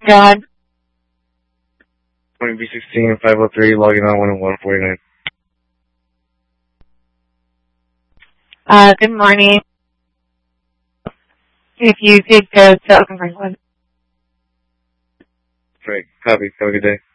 Go ahead. Point B16 503, logging on 10149. Good morning. If you could go to Oakland Franklin. Great. Copy. Have a good day.